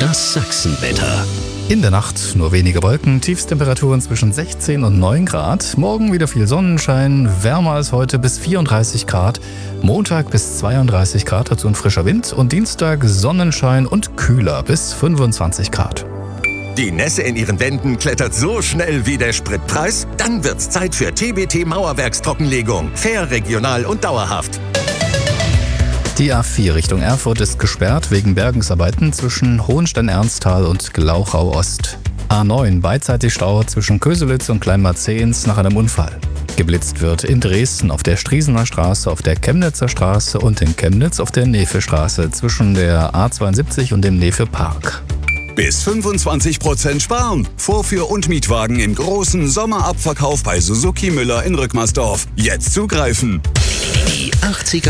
Das Sachsenwetter. In der Nacht nur wenige Wolken, Tiefstemperaturen zwischen 16 und 9 Grad. Morgen wieder viel Sonnenschein, wärmer als heute bis 34 Grad. Montag bis 32 Grad, dazu ein frischer Wind. Und Dienstag Sonnenschein und kühler bis 25 Grad. Die Nässe in ihren Wänden klettert so schnell wie der Spritpreis? Dann wird's Zeit für TBT Mauerwerkstrockenlegung. Fair, regional und dauerhaft. Die A4 Richtung Erfurt ist gesperrt wegen Bergungsarbeiten zwischen Hohenstein-Ernsthal und Glauchau-Ost. A9 beidseitig Stau zwischen Köselitz und Kleinmarzehns nach einem Unfall. Geblitzt wird in Dresden auf der Striesener Straße, auf der Chemnitzer Straße und in Chemnitz auf der Nefe-Straße zwischen der A72 und dem Nefe-Park. Bis 25% sparen. Vorführ- und Mietwagen im großen Sommerabverkauf bei Suzuki Müller in Rückmersdorf. Jetzt zugreifen. Die 80er